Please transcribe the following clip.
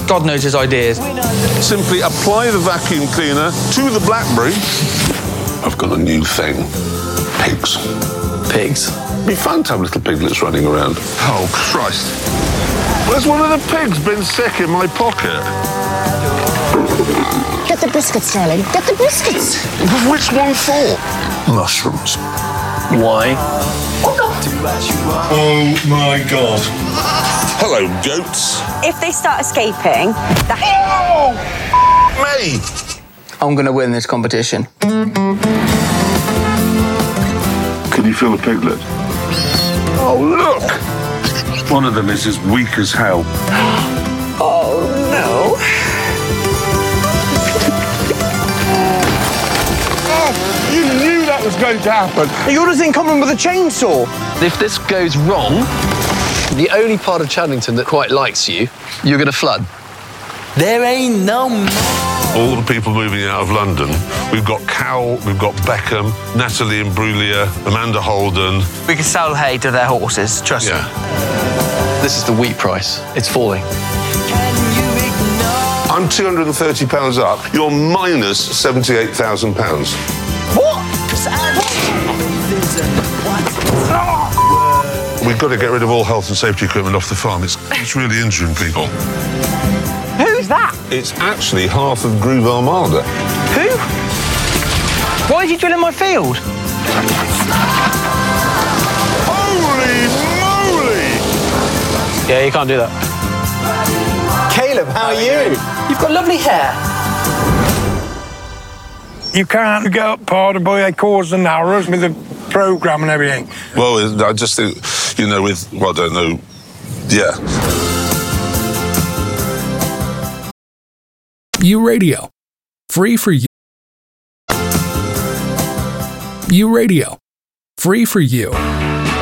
God knows his ideas. Simply apply the vacuum cleaner to the BlackBerry. I've got a new thing. Pigs. Pigs? It'd be fun to have little piglets running around. Oh, Christ. Where's one of the pigs been sick in my pocket? Get the biscuits, darling. Get the biscuits. Which one for? Mushrooms. Why? Oh, my God. Hello, goats. If they start escaping... Oh! Me! I'm going to win this competition. Can you feel a piglet? Oh, look! One of them is as weak as hell. Oh, no. You knew that was going to happen. You're just in common with a chainsaw. If this goes wrong, the only part of Chaddington that quite likes you, you're going to flood. There ain't no more. All the people moving out of London. We've got Cowell, we've got Beckham, Natalie Imbruglia, Amanda Holden. We can sell hay to their horses, trust me. This is the wheat price. It's falling. I'm £230 up. You're minus £78,000. What? We've got to get rid of all health and safety equipment off the farm. It's really injuring people. Who's that? It's actually half of Groove Armada. Who? Why did you drill in my field? Holy moly! Yeah, you can't do that. Caleb, how are you? You've got lovely hair. You can't get part of by cause and arrows with the programme and everything. Well, I just think, I don't know, yeah. U Radio. Free for you. U Radio. Free for you.